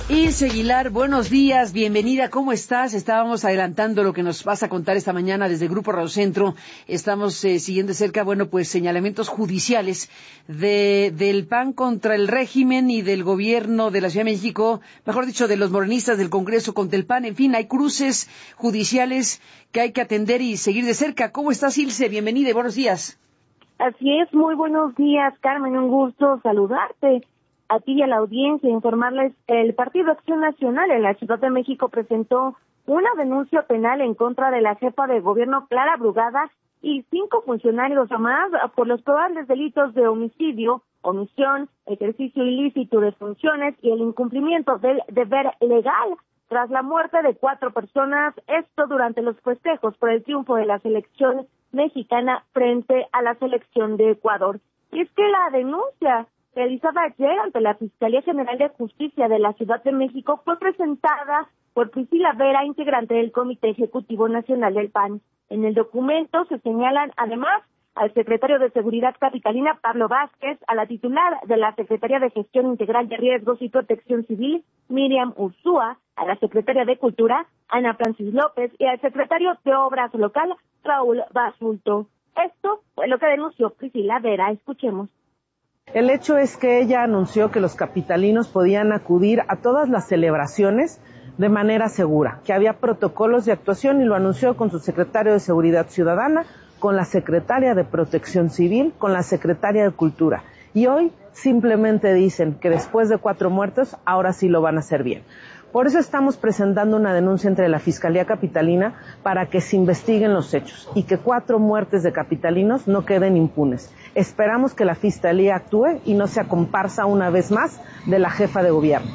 Ilse Aguilar, buenos días, bienvenida, ¿cómo estás? Estábamos adelantando lo que nos vas a contar esta mañana desde Grupo Radio Centro. Estamos siguiendo de cerca, señalamientos judiciales del PAN contra el régimen y del gobierno de la Ciudad de México, mejor dicho, de los morenistas del Congreso contra el PAN. En fin, hay cruces judiciales que hay que atender y seguir de cerca. ¿Cómo estás, Ilse? Bienvenida y buenos días. Así es, muy buenos días, Carmen, un gusto saludarte. A ti y a la audiencia, informarles, el Partido Acción Nacional en la Ciudad de México presentó una denuncia penal en contra de la jefa de gobierno Clara Brugada y 5 funcionarios más por los probables delitos de homicidio, omisión, ejercicio ilícito de funciones y el incumplimiento del deber legal tras la muerte de 4 personas, esto durante los festejos por el triunfo de la selección mexicana frente a la selección de Ecuador. Y es que la denuncia realizada ayer ante la Fiscalía General de Justicia de la Ciudad de México fue presentada por Priscila Vera, integrante del Comité Ejecutivo Nacional del PAN. En el documento se señalan además al secretario de Seguridad Capitalina, Pablo Vázquez, a la titular de la Secretaría de Gestión Integral de Riesgos y Protección Civil, Miriam Ursúa, a la Secretaria de Cultura, Ana Francis López, y al secretario de Obras Local, Raúl Basulto. Esto fue lo que denunció Priscila Vera. Escuchemos. El hecho es que ella anunció que los capitalinos podían acudir a todas las celebraciones de manera segura, que había protocolos de actuación y lo anunció con su secretario de Seguridad Ciudadana, con la secretaria de Protección Civil, con la secretaria de Cultura. Y hoy simplemente dicen que después de 4 muertos, ahora sí lo van a hacer bien. Por eso estamos presentando una denuncia entre la Fiscalía Capitalina para que se investiguen los hechos y que 4 muertes de capitalinos no queden impunes. Esperamos que la Fiscalía actúe y no sea comparsa una vez más de la jefa de gobierno.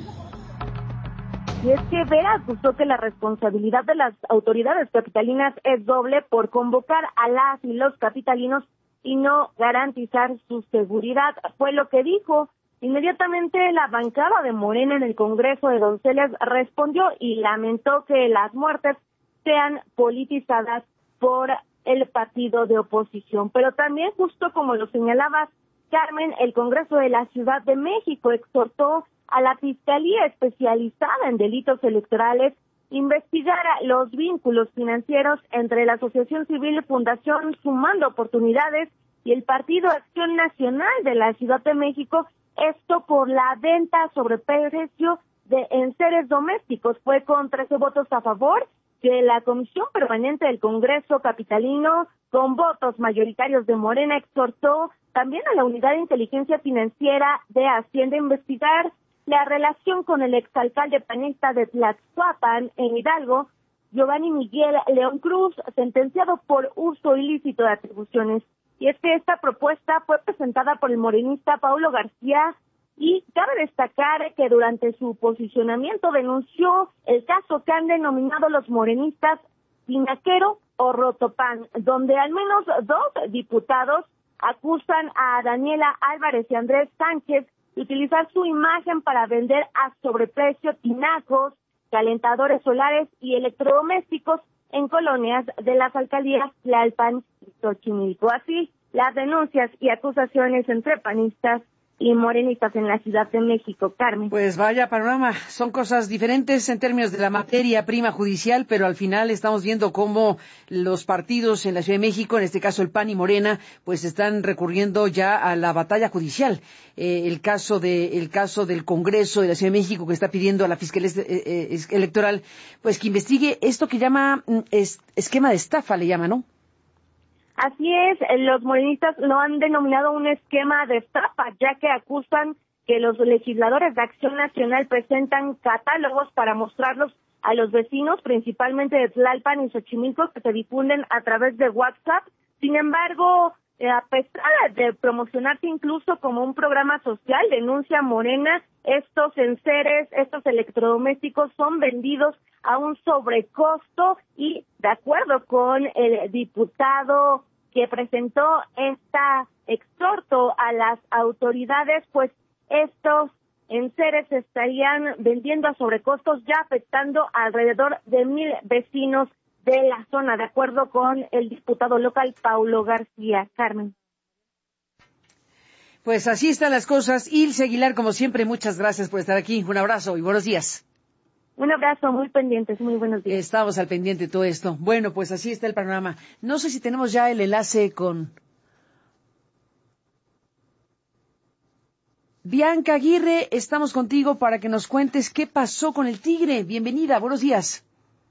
Y es que Vera acusó que la responsabilidad de las autoridades capitalinas es doble por convocar a las y los capitalinos y no garantizar su seguridad. Fue lo que dijo. Inmediatamente la bancada de Morena en el Congreso de Donceles respondió y lamentó que las muertes sean politizadas por el partido de oposición. Pero también, justo como lo señalabas, Carmen, el Congreso de la Ciudad de México exhortó a la Fiscalía Especializada en Delitos Electorales investigar los vínculos financieros entre la Asociación Civil Fundación Sumando Oportunidades y el Partido Acción Nacional de la Ciudad de México, esto por la venta sobre precio de enseres domésticos. Fue con 13 votos a favor que la Comisión Permanente del Congreso Capitalino, con votos mayoritarios de Morena, exhortó también a la Unidad de Inteligencia Financiera de Hacienda a investigar la relación con el exalcalde panista de Tlaxcuapan, en Hidalgo, Giovanni Miguel León Cruz, sentenciado por uso ilícito de atribuciones. Y es que esta propuesta fue presentada por el morenista Paulo García y cabe destacar que durante su posicionamiento denunció el caso que han denominado los morenistas Tinaquero o Rotopan, donde al menos 2 diputados acusan a Daniela Álvarez y Andrés Sánchez de utilizar su imagen para vender a sobreprecio tinacos, calentadores solares y electrodomésticos en colonias de las alcaldías Tlalpan y Xochimilco. Así, las denuncias y acusaciones entre panistas y morenistas en la Ciudad de México. Carmen. Pues vaya panorama, son cosas diferentes en términos de la materia prima judicial, pero al final estamos viendo cómo los partidos en la Ciudad de México, en este caso el PAN y Morena, pues están recurriendo ya a la batalla judicial. El caso del Congreso de la Ciudad de México, que está pidiendo a la Fiscalía Electoral pues que investigue esto que llama esquema de estafa, le llama, ¿no? Así es, los morenistas lo han denominado un esquema de estafa, ya que acusan que los legisladores de Acción Nacional presentan catálogos para mostrarlos a los vecinos, principalmente de Tlalpan y Xochimilco, que se difunden a través de WhatsApp. Sin embargo, a pesar de promocionarse incluso como un programa social, denuncia Morena, estos enseres, estos electrodomésticos son vendidos a un sobrecosto y, de acuerdo con el diputado que presentó esta exhorto a las autoridades, pues estos enseres se estarían vendiendo a sobrecostos, ya afectando a alrededor de 1,000 vecinos de la zona, de acuerdo con el diputado local Paulo García. Carmen. Pues así están las cosas. Ilse Aguilar, como siempre, muchas gracias por estar aquí. Un abrazo y buenos días. Un abrazo, muy pendientes, muy buenos días. Estamos al pendiente de todo esto. Bueno, pues así está el panorama. No sé si tenemos ya el enlace con Bianca Aguirre. Estamos contigo para que nos cuentes qué pasó con el tigre. Bienvenida, buenos días.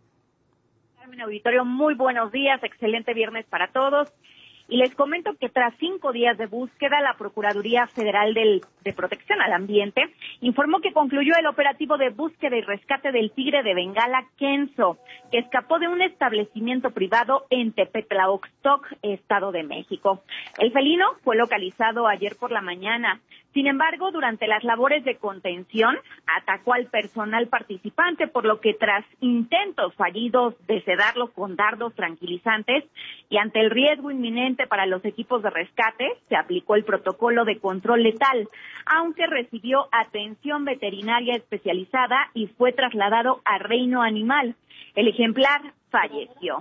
Carmen Auditorio, muy buenos días, excelente viernes para todos. Y les comento que tras 5 días de búsqueda, la Procuraduría Federal de Protección al Ambiente informó que concluyó el operativo de búsqueda y rescate del tigre de Bengala, Kenzo, que escapó de un establecimiento privado en Tepetlaoxtoc, Estado de México. El felino fue localizado ayer por la mañana. Sin embargo, durante las labores de contención, atacó al personal participante, por lo que tras intentos fallidos de sedarlo con dardos tranquilizantes y ante el riesgo inminente para los equipos de rescate, se aplicó el protocolo de control letal, aunque recibió atención veterinaria especializada y fue trasladado a Reino Animal. El ejemplar falleció.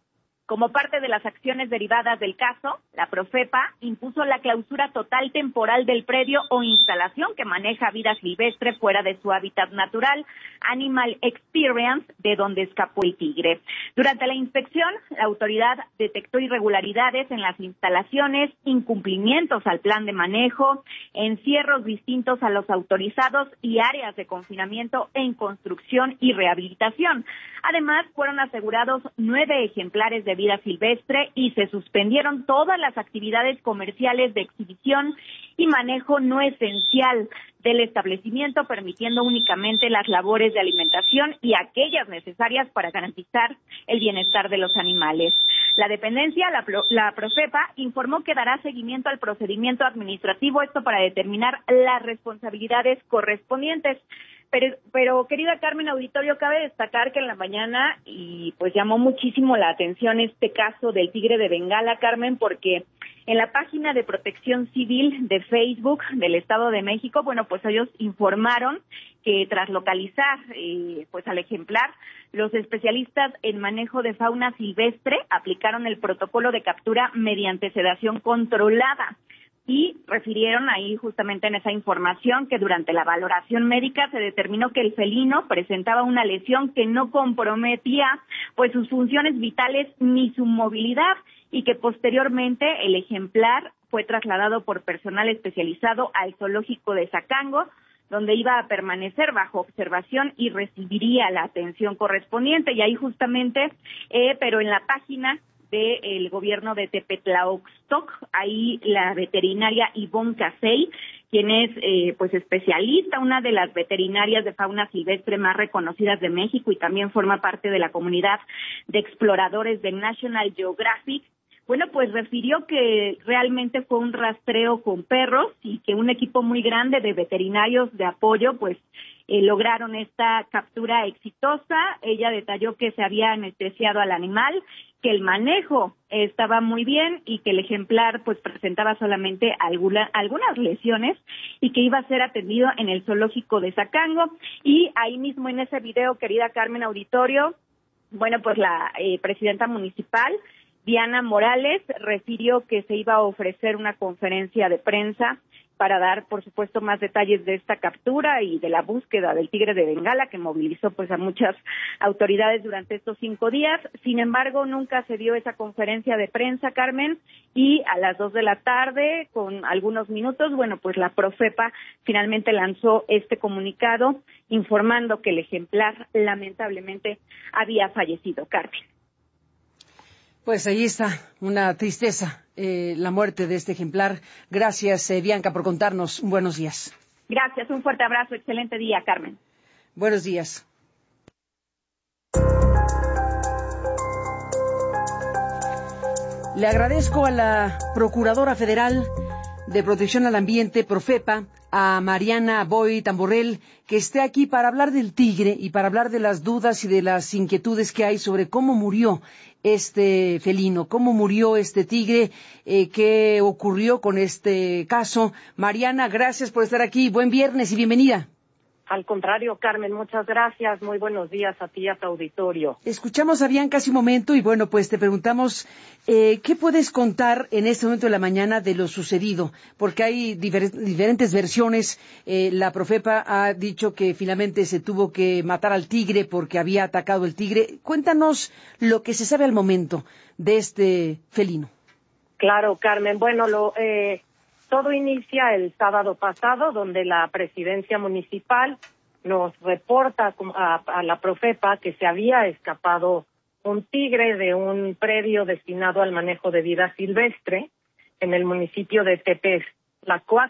Como parte de las acciones derivadas del caso, la Profepa impuso la clausura total temporal del predio o instalación que maneja vida silvestre fuera de su hábitat natural, Animal Experience, de donde escapó el tigre. Durante la inspección, la autoridad detectó irregularidades en las instalaciones, incumplimientos al plan de manejo, encierros distintos a los autorizados y áreas de confinamiento en construcción y rehabilitación. Además, fueron asegurados 9 ejemplares de vida silvestre y se suspendieron todas las actividades comerciales de exhibición y manejo no esencial del establecimiento, permitiendo únicamente las labores de alimentación y aquellas necesarias para garantizar el bienestar de los animales. La dependencia, la Profepa, informó que dará seguimiento al procedimiento administrativo, esto para determinar las responsabilidades correspondientes. Pero, querida Carmen Auditorio, cabe destacar que en la mañana, y pues llamó muchísimo la atención este caso del tigre de Bengala, Carmen, porque en la página de Protección Civil de Facebook del Estado de México, bueno, pues ellos informaron que tras localizar pues al ejemplar, los especialistas en manejo de fauna silvestre aplicaron el protocolo de captura mediante sedación controlada. Y refirieron ahí justamente en esa información que durante la valoración médica se determinó que el felino presentaba una lesión que no comprometía pues sus funciones vitales ni su movilidad y que posteriormente el ejemplar fue trasladado por personal especializado al zoológico de Zacango, donde iba a permanecer bajo observación y recibiría la atención correspondiente. Y ahí justamente, pero en la página del gobierno de Tepetlaoxtoc, ahí la veterinaria Ivonne Casey, quien es pues especialista, una de las veterinarias de fauna silvestre más reconocidas de México y también forma parte de la comunidad de exploradores de National Geographic. Bueno, pues refirió que realmente fue un rastreo con perros y que un equipo muy grande de veterinarios de apoyo pues lograron esta captura exitosa. Ella detalló que se había anestesiado al animal, que el manejo estaba muy bien y que el ejemplar pues presentaba solamente algunas lesiones y que iba a ser atendido en el zoológico de Zacango. Y ahí mismo en ese video, querida Carmen Auditorio, bueno, pues la presidenta municipal, Diana Morales, refirió que se iba a ofrecer una conferencia de prensa para dar, por supuesto, más detalles de esta captura y de la búsqueda del tigre de Bengala, que movilizó pues a muchas autoridades durante estos 5 días. Sin embargo, nunca se dio esa conferencia de prensa, Carmen, y a las 2 de la tarde, con algunos minutos, bueno, pues la Profepa finalmente lanzó este comunicado informando que el ejemplar lamentablemente había fallecido, Carmen. Pues ahí está, una tristeza, la muerte de este ejemplar. Gracias, Bianca, por contarnos. Buenos días. Gracias, un fuerte abrazo, excelente día, Carmen. Buenos días. Le agradezco a la Procuradora Federal de Protección al Ambiente, Profepa, a Mariana Boy Tamborrell, que esté aquí para hablar del tigre y para hablar de las dudas y de las inquietudes que hay sobre cómo murió este felino, cómo murió este tigre, qué ocurrió con este caso. Mariana, gracias por estar aquí. Buen viernes y bienvenida. Al contrario, Carmen, muchas gracias. Muy buenos días a ti y a tu auditorio. Escuchamos a Bianca hace un momento y bueno, pues te preguntamos, ¿qué puedes contar en este momento de la mañana de lo sucedido? Porque hay diferentes versiones. La Profepa ha dicho que finalmente se tuvo que matar al tigre porque había atacado el tigre. Cuéntanos lo que se sabe al momento de este felino. Claro, Carmen. Bueno, todo inicia el sábado pasado, donde la presidencia municipal nos reporta a la Profepa que se había escapado un tigre de un predio destinado al manejo de vida silvestre en el municipio de Tepeztlacoax,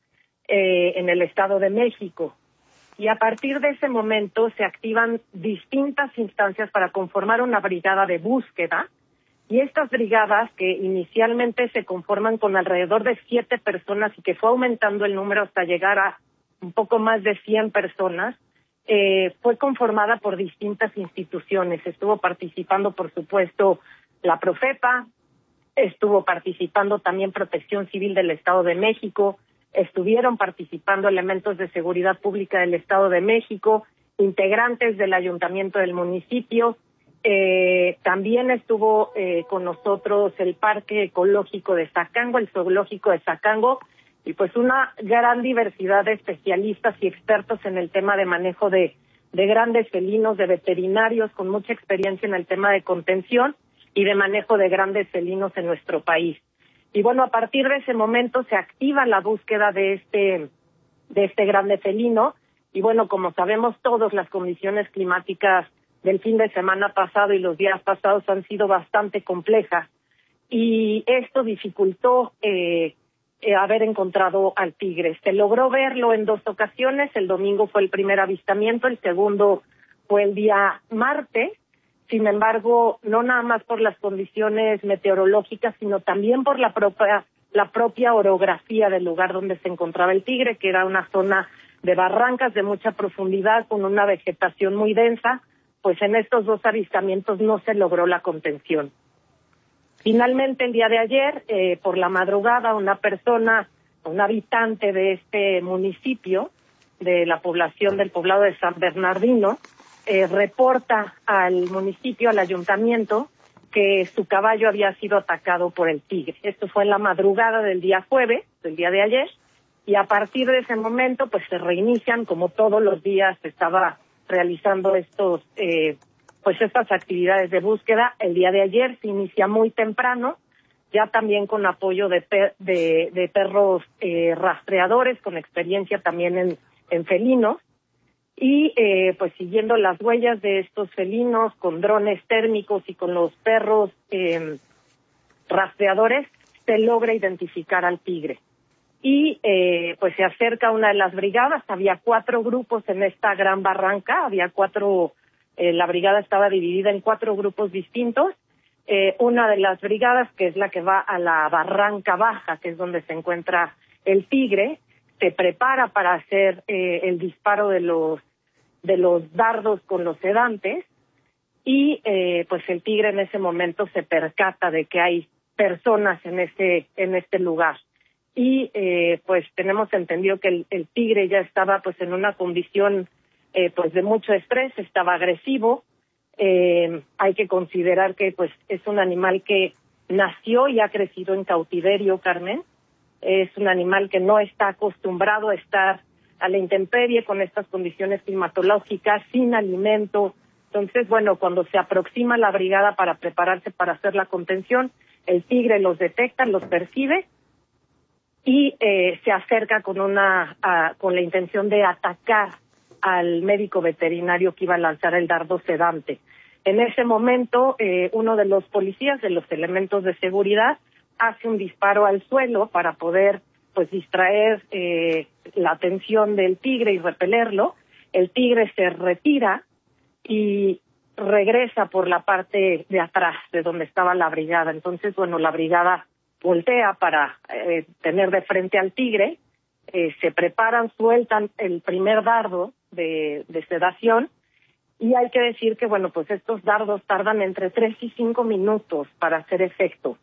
en el Estado de México. Y a partir de ese momento se activan distintas instancias para conformar una brigada de búsqueda. Y estas brigadas, que inicialmente se conforman con alrededor de 7 personas y que fue aumentando el número hasta llegar a un poco más de 100 personas, fue conformada por distintas instituciones. Estuvo participando, por supuesto, la Profepa, estuvo participando también Protección Civil del Estado de México, estuvieron participando elementos de seguridad pública del Estado de México, integrantes del ayuntamiento del municipio. También estuvo con nosotros el Parque Ecológico de Zacango, el Zoológico de Zacango, y pues una gran diversidad de especialistas y expertos en el tema de manejo de grandes felinos, de veterinarios con mucha experiencia en el tema de contención y de manejo de grandes felinos en nuestro país. Y bueno, a partir de ese momento se activa la búsqueda de este grande felino, y bueno, como sabemos todos, las condiciones climáticas del fin de semana pasado y los días pasados han sido bastante complejas, y esto dificultó haber encontrado al tigre. Se logró verlo en 2 ocasiones. El domingo fue el primer avistamiento, el segundo fue el día martes. Sin embargo, no nada más por las condiciones meteorológicas, sino también por la propia orografía del lugar donde se encontraba el tigre, que era una zona de barrancas de mucha profundidad con una vegetación muy densa. Pues en estos 2 avistamientos no se logró la contención. Finalmente, el día de ayer, por la madrugada, un habitante de este municipio, de la población del poblado de San Bernardino, reporta al municipio, al ayuntamiento, que su caballo había sido atacado por el tigre. Esto fue en la madrugada del día jueves, del día de ayer, y a partir de ese momento, pues se reinician, como todos los días se estaba realizando estas actividades de búsqueda. El día de ayer se inicia muy temprano, ya también con apoyo de perros rastreadores, con experiencia también en felinos, y pues siguiendo las huellas de estos felinos con drones térmicos y con los perros rastreadores, se logra identificar al tigre. Y pues se acerca una de las brigadas. Había 4 grupos en esta gran barranca, la brigada estaba dividida en 4 grupos distintos. Una de las brigadas, que es la que va a la barranca baja, que es donde se encuentra el tigre, se prepara para hacer el disparo de los dardos con los sedantes, y pues el tigre en ese momento se percata de que hay personas en este lugar. Y pues tenemos entendido que el tigre ya estaba pues en una condición pues de mucho estrés, estaba agresivo. Hay que considerar que pues es un animal que nació y ha crecido en cautiverio, Carmen. Es un animal que no está acostumbrado a estar a la intemperie con estas condiciones climatológicas, sin alimento. Entonces, bueno, cuando se aproxima la brigada para prepararse para hacer la contención, el tigre los detecta, los percibe y se acerca con la intención de atacar al médico veterinario que iba a lanzar el dardo sedante. En ese momento, uno de los policías, de los elementos de seguridad, hace un disparo al suelo para poder pues distraer la atención del tigre y repelerlo. El tigre se retira y regresa por la parte de atrás de donde estaba la brigada. Entonces, bueno, la brigada voltea para tener de frente al tigre, se preparan, sueltan el primer dardo de sedación, y hay que decir que, bueno, pues estos dardos tardan entre 3 y 5 minutos para hacer efecto.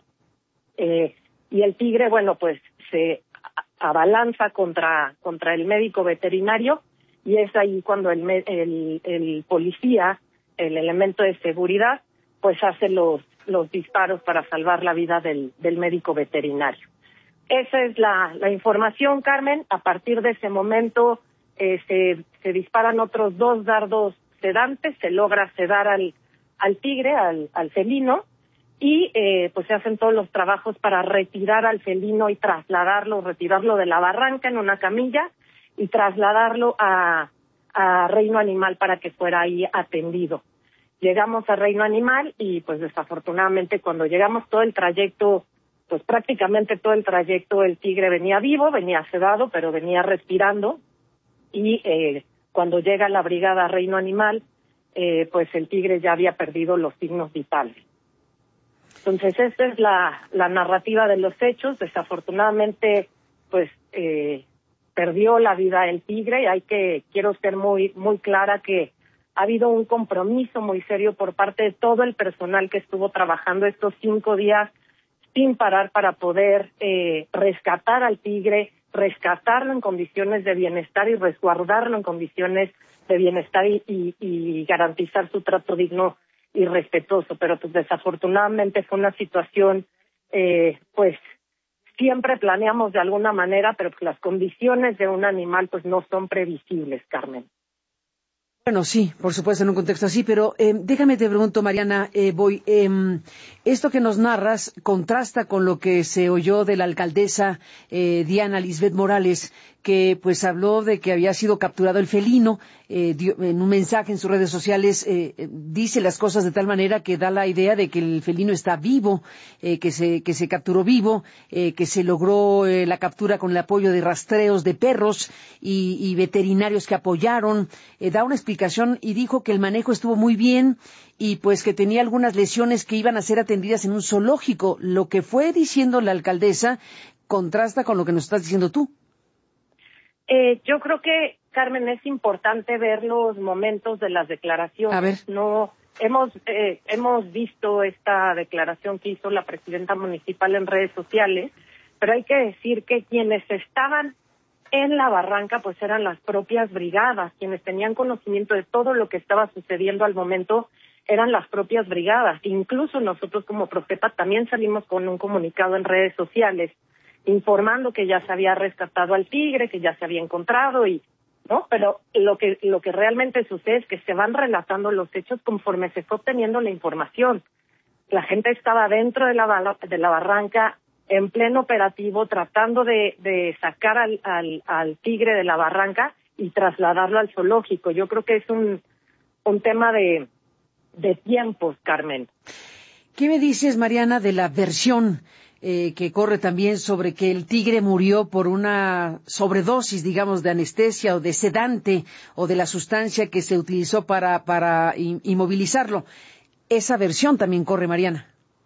Y el tigre, bueno, pues se abalanza contra el médico veterinario y es ahí cuando el policía, el elemento de seguridad, pues hace los disparos para salvar la vida del médico veterinario. Esa es la información, Carmen. A partir de ese momento se disparan otros 2 dardos sedantes, se logra sedar al tigre, al felino, y pues se hacen todos los trabajos para retirar al felino y retirarlo de la barranca en una camilla y trasladarlo a Reino Animal para que fuera ahí atendido. Llegamos a Reino Animal y pues desafortunadamente cuando llegamos todo el trayecto, pues prácticamente todo el trayecto el tigre venía vivo, venía sedado, pero venía respirando, y cuando llega la brigada a Reino Animal, pues el tigre ya había perdido los signos vitales. Entonces esta es la narrativa de los hechos. Desafortunadamente pues perdió la vida el tigre, y quiero ser muy clara que ha habido un compromiso muy serio por parte de todo el personal que estuvo trabajando estos 5 días sin parar para poder rescatar al tigre, rescatarlo en condiciones de bienestar y resguardarlo en condiciones de bienestar y garantizar su trato digno y respetuoso. Pero pues desafortunadamente fue una situación, pues siempre planeamos de alguna manera, pero pues las condiciones de un animal pues no son previsibles, Carmen. Bueno, sí, por supuesto, en un contexto así, pero déjame te pregunto, Mariana, esto que nos narras contrasta con lo que se oyó de la alcaldesa Diana Lisbeth Morales, que pues habló de que había sido capturado el felino, en un mensaje en sus redes sociales dice las cosas de tal manera que da la idea de que el felino está vivo, que se capturó vivo, que se logró la captura con el apoyo de rastreos de perros y veterinarios que apoyaron, da una explicación y dijo que el manejo estuvo muy bien y pues que tenía algunas lesiones que iban a ser atendidas en un zoológico. Lo que fue diciendo la alcaldesa contrasta con lo que nos estás diciendo tú. Yo creo que, Carmen, es importante ver los momentos de las declaraciones. A ver. No hemos visto esta declaración que hizo la presidenta municipal en redes sociales, pero hay que decir que quienes estaban en la barranca pues eran las propias brigadas, quienes tenían conocimiento de todo lo que estaba sucediendo al momento eran las propias brigadas. Incluso nosotros como Profepa también salimos con un comunicado en redes sociales informando que ya se había rescatado al tigre, que ya se había encontrado ¿no? Pero lo que realmente sucede es que se van relatando los hechos conforme se fue obteniendo la información. La gente estaba dentro de la barranca en pleno operativo tratando de sacar al tigre de la barranca y trasladarlo al zoológico. Yo creo que es un tema de tiempos, Carmen. ¿Qué me dices, Mariana, de la versión que corre también sobre que el tigre murió por una sobredosis, digamos, de anestesia o de sedante o de la sustancia que se utilizó para inmovilizarlo? Esa versión también corre, Mariana.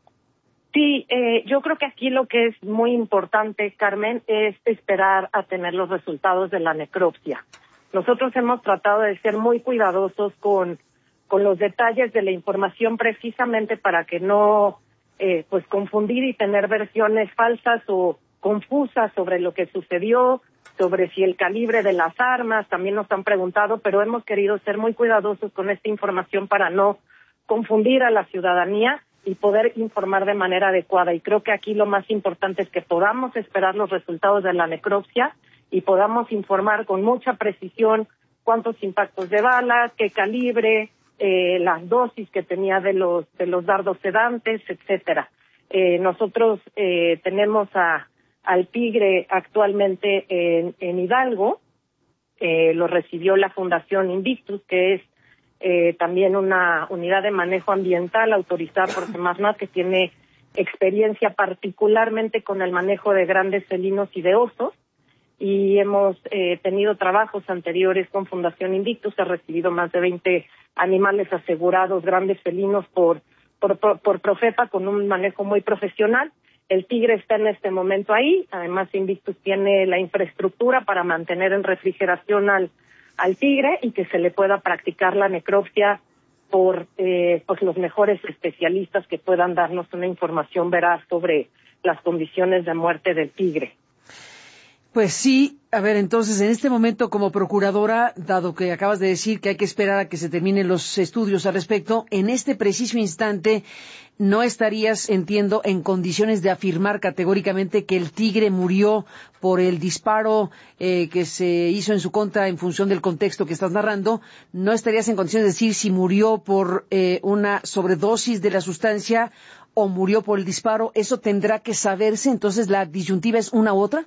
Sí, yo creo que aquí lo que es muy importante, Carmen, es esperar a tener los resultados de la necropsia. Nosotros hemos tratado de ser muy cuidadosos con los detalles de la información precisamente para que no pues confundir y tener versiones falsas o confusas sobre lo que sucedió, sobre si el calibre de las armas, también nos han preguntado, pero hemos querido ser muy cuidadosos con esta información para no confundir a la ciudadanía y poder informar de manera adecuada. Y creo que aquí lo más importante es que podamos esperar los resultados de la necropsia y podamos informar con mucha precisión cuántos impactos de bala, qué calibre, las dosis que tenía de los dardos sedantes, etcétera. Nosotros tenemos al tigre actualmente en Hidalgo, lo recibió la Fundación Invictus, que es también una unidad de manejo ambiental autorizada por Semarnat, que tiene experiencia particularmente con el manejo de grandes felinos y de osos, y hemos tenido trabajos anteriores con Fundación Invictus, ha recibido más de 20 animales asegurados, grandes felinos por Profepa, con un manejo muy profesional. El tigre está en este momento ahí, además Invictus tiene la infraestructura para mantener en refrigeración al tigre y que se le pueda practicar la necropsia por pues los mejores especialistas que puedan darnos una información veraz sobre las condiciones de muerte del tigre. Pues sí, a ver, entonces en este momento como procuradora, dado que acabas de decir que hay que esperar a que se terminen los estudios al respecto, en este preciso instante no estarías, entiendo, en condiciones de afirmar categóricamente que el Tigre murió por el disparo que se hizo en su contra en función del contexto que estás narrando. No estarías en condiciones de decir si murió por una sobredosis de la sustancia o murió por el disparo. Eso tendrá que saberse. Entonces, ¿la disyuntiva es una u otra?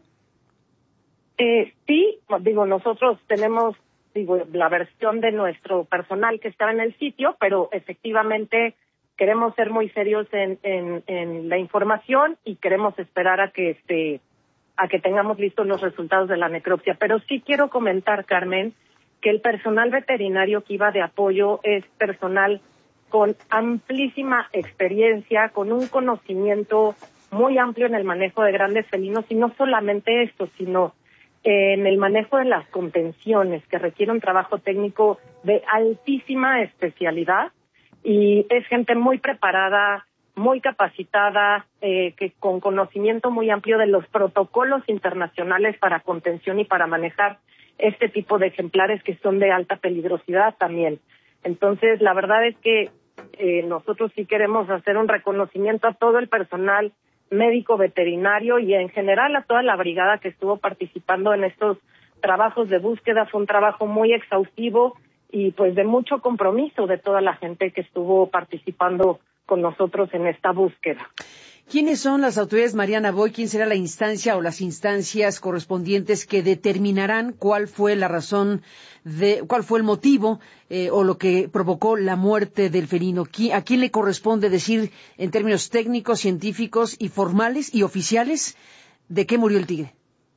Sí, nosotros tenemos, la versión de nuestro personal que estaba en el sitio, pero efectivamente queremos ser muy serios en la información y queremos esperar a que tengamos listos los resultados de la necropsia. Pero sí quiero comentar, Carmen, que el personal veterinario que iba de apoyo es personal con amplísima experiencia, con un conocimiento muy amplio en el manejo de grandes felinos, y no solamente esto, sino en el manejo de las contenciones, que requiere un trabajo técnico de altísima especialidad, y es gente muy preparada, muy capacitada, que con conocimiento muy amplio de los protocolos internacionales para contención y para manejar este tipo de ejemplares que son de alta peligrosidad también. Entonces, la verdad es que nosotros sí queremos hacer un reconocimiento a todo el personal médico veterinario y en general a toda la brigada que estuvo participando en estos trabajos de búsqueda. Fue un trabajo muy exhaustivo y pues de mucho compromiso de toda la gente que estuvo participando con nosotros en esta búsqueda. ¿Quiénes son las autoridades, Mariana Boy? ¿Quién será la instancia o las instancias correspondientes que determinarán cuál fue la razón cuál fue el motivo o lo que provocó la muerte del felino? ¿A quién le corresponde decir en términos técnicos, científicos y formales y oficiales de qué murió el tigre?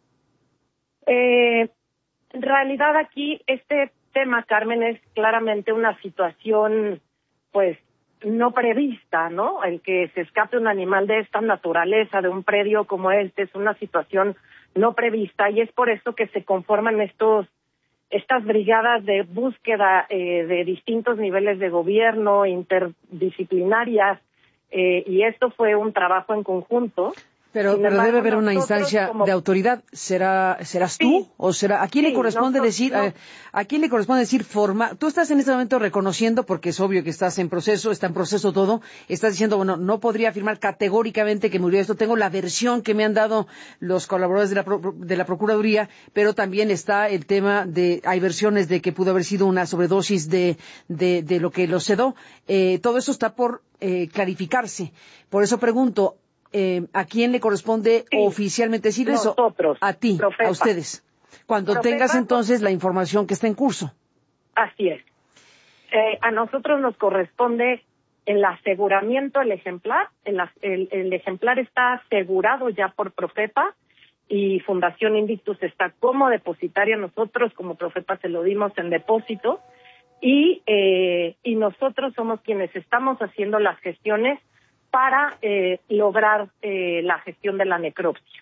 En realidad aquí este tema, Carmen, es claramente una situación pues no prevista, ¿no? El que se escape un animal de esta naturaleza, de un predio como este, es una situación no prevista, y es por eso que se conforman estas brigadas de búsqueda de distintos niveles de gobierno, interdisciplinarias, y esto fue un trabajo en conjunto. Pero debe haber una instancia de autoridad. ¿Serás tú? Sí, ¿O será? ¿A quién le corresponde decir? ¿A quién le corresponde decir Tú estás en este momento reconociendo, porque es obvio que está en proceso todo. Estás diciendo, bueno, no podría afirmar categóricamente que murió esto. Tengo la versión que me han dado los colaboradores de la Procuraduría, pero también está el tema hay versiones de que pudo haber sido una sobredosis de lo que lo sedó. Todo eso está por clarificarse. Por eso pregunto, ¿a quién le corresponde oficialmente decir eso? Nosotros. A ti, Profepa. A ustedes. Cuando Profepa, tengas entonces la información que está en curso. Así es. A nosotros nos corresponde el aseguramiento del ejemplar. El ejemplar está asegurado ya por Profepa y Fundación Invictus está como depositaria. Nosotros como Profepa se lo dimos en depósito y nosotros somos quienes estamos haciendo las gestiones para lograr la gestión de la necropsia.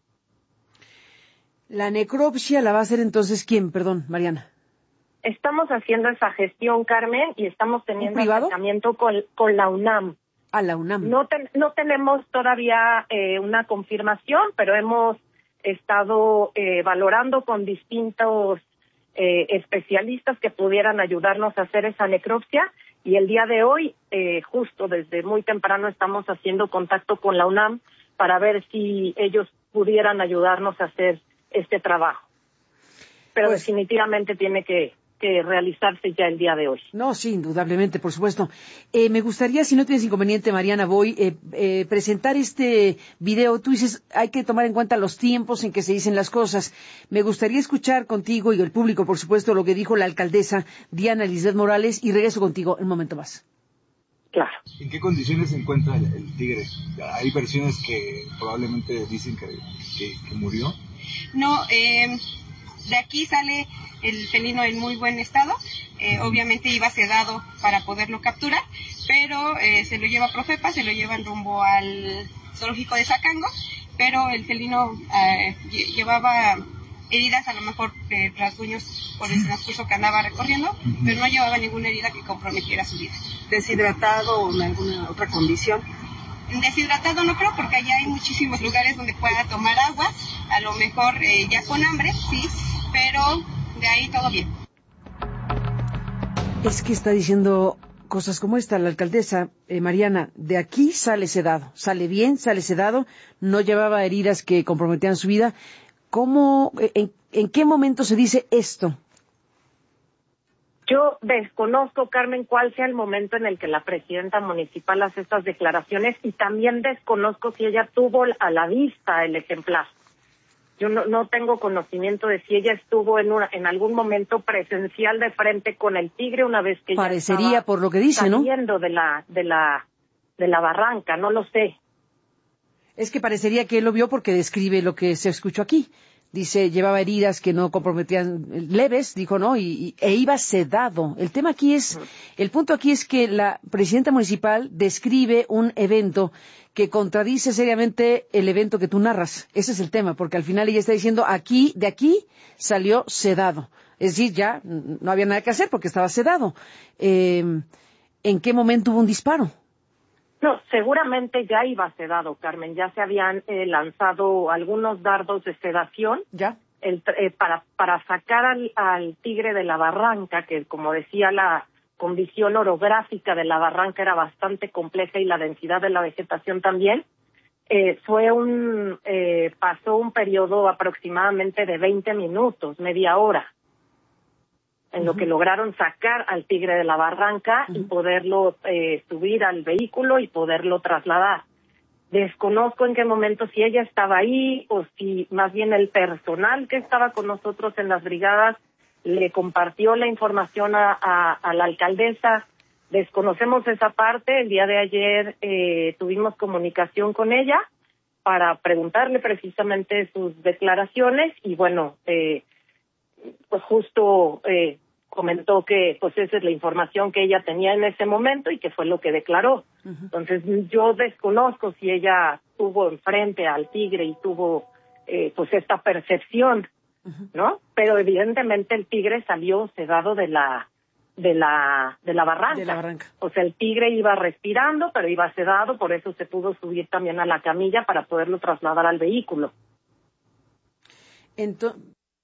¿La necropsia la va a hacer entonces quién? Perdón, Mariana. Estamos haciendo esa gestión, Carmen, y estamos teniendo acercamiento con la UNAM. Ah, la UNAM. No tenemos todavía una confirmación, pero hemos estado valorando con distintos especialistas que pudieran ayudarnos a hacer esa necropsia. Y el día de hoy, justo desde muy temprano, estamos haciendo contacto con la UNAM para ver si ellos pudieran ayudarnos a hacer este trabajo. Pero definitivamente tiene que realizarse ya el día de hoy. No, sí, indudablemente, por supuesto. Me gustaría, si no tienes inconveniente, Mariana Boy, presentar este video. Tú dices, hay que tomar en cuenta los tiempos en que se dicen las cosas. Me gustaría escuchar contigo y el público, por supuesto, lo que dijo la alcaldesa Diana Lisbeth Morales, y regreso contigo un momento más. Claro. ¿En qué condiciones se encuentra el tigre? Hay versiones que probablemente dicen que murió. No, de aquí sale el felino en muy buen estado. Obviamente iba sedado para poderlo capturar, pero se lo lleva Profepa, se lo llevan rumbo al zoológico de Zacango, pero el felino llevaba heridas, a lo mejor rasguños por el transcurso que andaba recorriendo, pero no llevaba ninguna herida que comprometiera su vida. ¿Deshidratado o en alguna otra condición? Deshidratado no creo, porque allá hay muchísimos lugares donde pueda tomar agua, a lo mejor ya con hambre, sí, pero de ahí todo bien. Es que está diciendo cosas como esta la alcaldesa Mariana, de aquí sale sedado, sale bien, sale sedado, no llevaba heridas que comprometían su vida. ¿Cómo, en qué momento se dice esto? Yo desconozco, Carmen, cuál sea el momento en el que la presidenta municipal hace estas declaraciones, y también desconozco si ella tuvo a la vista el ejemplar. Yo no tengo conocimiento de si ella estuvo en algún momento presencial de frente con el tigre una vez que parecería, ella por lo que dice, ¿no? Saliendo de la barranca, no lo sé. Es que parecería que él lo vio porque describe lo que se escuchó aquí. Dice, llevaba heridas que no comprometían, leves, dijo, ¿no? E iba sedado. El punto aquí es que la presidenta municipal describe un evento que contradice seriamente el evento que tú narras. Ese es el tema, porque al final ella está diciendo, de aquí salió sedado. Es decir, ya no había nada que hacer porque estaba sedado. ¿En qué momento hubo un disparo? No, seguramente ya iba sedado, Carmen. Ya se habían lanzado algunos dardos de sedación. ¿Ya? Para sacar al tigre de la barranca, que como decía, la condición orográfica de la barranca era bastante compleja y la densidad de la vegetación también. Pasó un periodo aproximadamente de 20 minutos, media hora, en lo que lograron sacar al tigre de la barranca y poderlo subir al vehículo y poderlo trasladar. Desconozco en qué momento, si ella estaba ahí o si más bien el personal que estaba con nosotros en las brigadas le compartió la información a la alcaldesa. Desconocemos esa parte. El día de ayer tuvimos comunicación con ella para preguntarle precisamente sus declaraciones y bueno, pues justo comentó que pues esa es la información que ella tenía en ese momento y que fue lo que declaró. Entonces yo desconozco si ella estuvo enfrente al tigre y tuvo pues esta percepción, ¿no? Pero evidentemente el tigre salió sedado de la barranca. De la barranca. O sea, el tigre iba respirando, pero iba sedado, por eso se pudo subir también a la camilla para poderlo trasladar al vehículo. Entonces,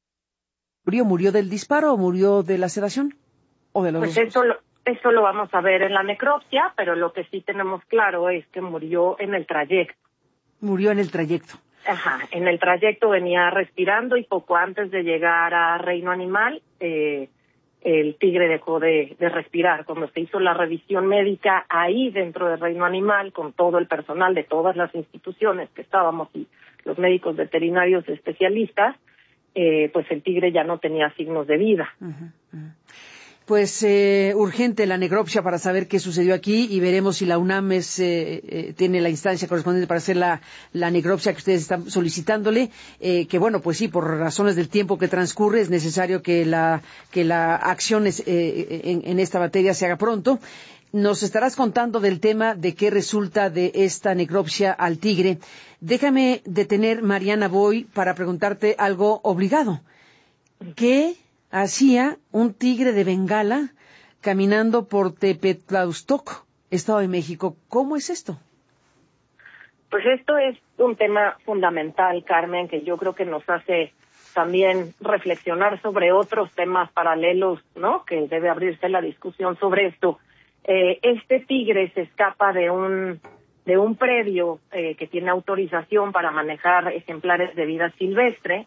¿murió del disparo o murió de la sedación? ¿O de los pues dos? Eso lo vamos a ver en la necropsia, pero lo que sí tenemos claro es que murió en el trayecto. Murió en el trayecto. Ajá, en el trayecto venía respirando y poco antes de llegar a Reino Animal, el tigre dejó de respirar. Cuando se hizo la revisión médica ahí dentro de Reino Animal, con todo el personal de todas las instituciones que estábamos y los médicos veterinarios especialistas, pues el tigre ya no tenía signos de vida. Pues urgente la necropsia para saber qué sucedió aquí y veremos si la UNAM tiene la instancia correspondiente para hacer la necropsia que ustedes están solicitándole, que bueno, pues sí, por razones del tiempo que transcurre es necesario que la acción en esta materia se haga pronto. Nos estarás contando del tema de qué resulta de esta necropsia al tigre. Déjame detener, Mariana Boy, para preguntarte algo obligado. ¿Qué hacía un tigre de Bengala caminando por Tepetlaustok, Estado de México? ¿Cómo es esto? Pues esto es un tema fundamental, Carmen, que yo creo que nos hace también reflexionar sobre otros temas paralelos, ¿no? Que debe abrirse la discusión sobre esto. Este tigre se escapa de un predio que tiene autorización para manejar ejemplares de vida silvestre,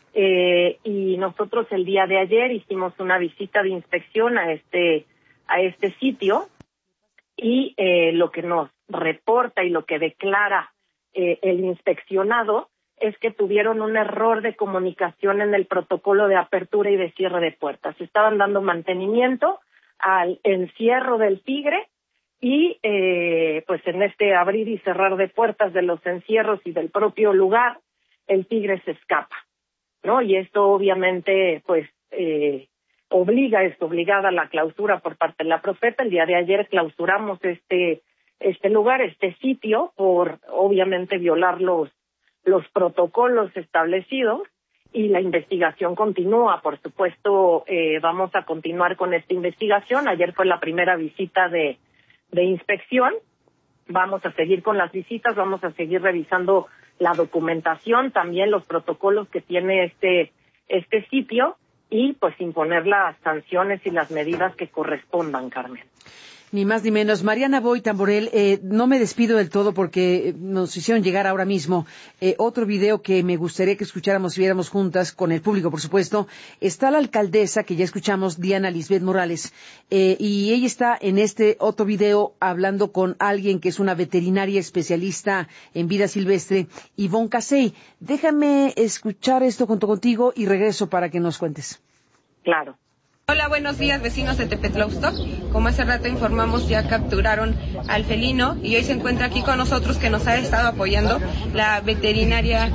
y nosotros el día de ayer hicimos una visita de inspección a este sitio y lo que nos reporta y lo que declara el inspeccionado es que tuvieron un error de comunicación en el protocolo de apertura y de cierre de puertas. Estaban dando mantenimiento al encierro del tigre y pues en este abrir y cerrar de puertas de los encierros y del propio lugar, el tigre se escapa, ¿no? Y esto obviamente pues es obligada a la clausura por parte de la Profepa. El día de ayer clausuramos este lugar, este sitio, por obviamente violar los protocolos establecidos. Y la investigación continúa, por supuesto, vamos a continuar con esta investigación. Ayer fue la primera visita de inspección vamos a seguir con las visitas, vamos a seguir revisando la documentación, también los protocolos que tiene este sitio y pues imponer las sanciones y las medidas que correspondan, Carmen. Ni más ni menos. Mariana Boy Tamborel, no me despido del todo porque nos hicieron llegar ahora mismo otro video que me gustaría que escucháramos y viéramos juntas, con el público, por supuesto. Está la alcaldesa, que ya escuchamos, Diana Lisbeth Morales, y ella está en este otro video hablando con alguien que es una veterinaria especialista en vida silvestre, Ivonne Casey. Déjame escuchar esto junto contigo y regreso para que nos cuentes. Claro. Hola, buenos días, vecinos de Tepetlaustoc. Como hace rato informamos, ya capturaron al felino y hoy se encuentra aquí con nosotros, que nos ha estado apoyando, la veterinaria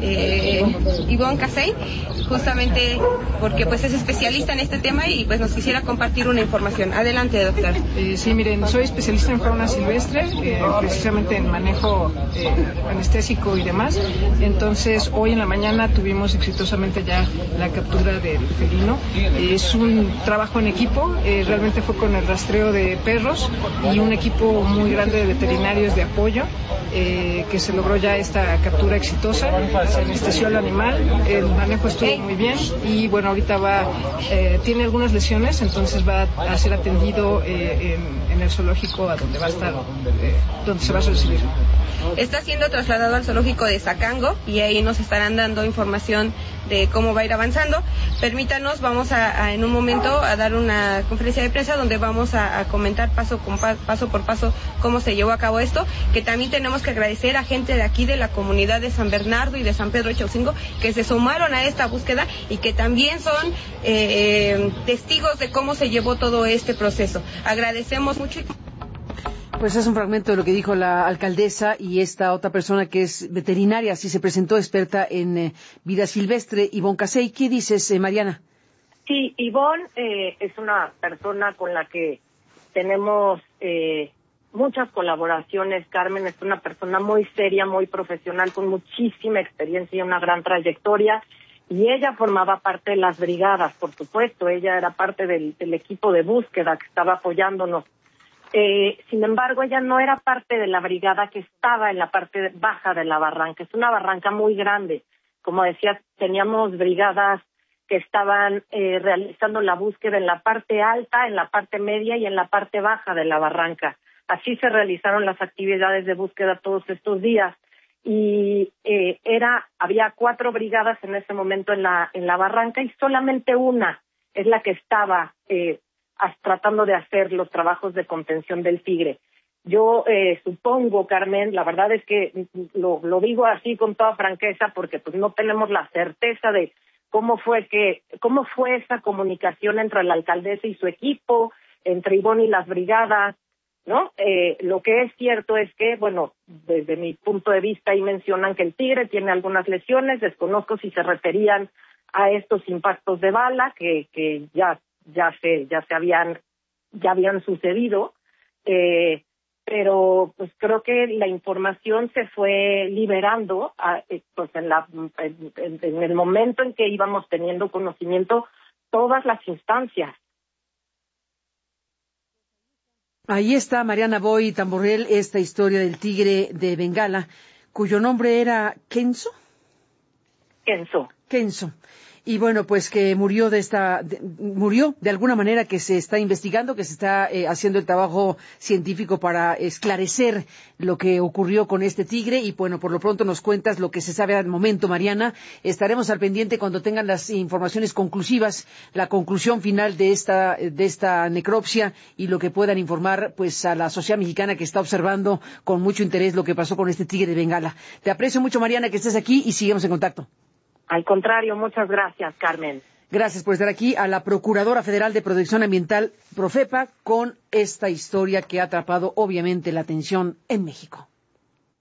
Ivonne Casey, justamente porque pues es especialista en este tema y pues nos quisiera compartir una información. Adelante, doctor. Sí, miren, soy especialista en fauna silvestre, precisamente en manejo anestésico y demás. Entonces, hoy en la mañana tuvimos exitosamente ya la captura del felino. Es un trabajo en equipo, realmente fue con el rastreo de perros y un equipo muy grande de veterinarios de apoyo, que se logró ya esta captura exitosa. Se anestesió al animal, el manejo estuvo muy bien y bueno, ahorita tiene algunas lesiones, entonces va a ser atendido en el zoológico a donde va a estar, donde se va a recibir. Está siendo trasladado al zoológico de Zacango y ahí nos estarán dando información de cómo va a ir avanzando. Permítanos, vamos en un momento a dar una conferencia de prensa donde vamos a comentar paso por paso cómo se llevó a cabo esto, que también tenemos que agradecer a gente de aquí de la comunidad de San Bernardo y de San Pedro de Chaucingo que se sumaron a esta búsqueda y que también son testigos de cómo se llevó todo este proceso. Agradecemos mucho. Pues es un fragmento de lo que dijo la alcaldesa y esta otra persona que es veterinaria, así se presentó, experta en vida silvestre, Ivonne Casey. ¿Qué dices, Mariana? Sí, Ivonne es una persona con la que tenemos muchas colaboraciones, Carmen. Es una persona muy seria, muy profesional, con muchísima experiencia y una gran trayectoria. Y ella formaba parte de las brigadas, por supuesto. Ella era parte del equipo de búsqueda que estaba apoyándonos. Sin embargo, ella no era parte de la brigada que estaba en la parte baja de la barranca. Es una barranca muy grande. Como decías, teníamos brigadas que estaban realizando la búsqueda en la parte alta, en la parte media y en la parte baja de la barranca. Así se realizaron las actividades de búsqueda todos estos días. Y había 4 brigadas en ese momento en la barranca y solamente una es la que estaba tratando de hacer los trabajos de contención del tigre. Yo supongo, Carmen, la verdad es que lo digo así con toda franqueza porque pues no tenemos la certeza de cómo fue esa comunicación entre la alcaldesa y su equipo, entre Ivonne y las brigadas, ¿no? Lo que es cierto es que, bueno, desde mi punto de vista ahí mencionan que el tigre tiene algunas lesiones, desconozco si se referían a estos impactos de bala que ya habían sucedido, pero pues creo que la información se fue liberando pues en el momento en que íbamos teniendo conocimiento todas las instancias. Ahí está Mariana Boy Tamborel, esta historia del tigre de Bengala, cuyo nombre era Kenzo. Y bueno, pues que murió de alguna manera, que se está investigando, que se está haciendo el trabajo científico para esclarecer lo que ocurrió con este tigre. Y bueno, por lo pronto nos cuentas lo que se sabe al momento, Mariana. Estaremos al pendiente cuando tengan las informaciones conclusivas, la conclusión final de esta necropsia y lo que puedan informar pues a la sociedad mexicana que está observando con mucho interés lo que pasó con este tigre de Bengala. Te aprecio mucho, Mariana, que estés aquí y sigamos en contacto. Al contrario, muchas gracias, Carmen. Gracias por estar aquí, a la Procuradora Federal de Protección Ambiental, Profepa, con esta historia que ha atrapado obviamente la atención en México.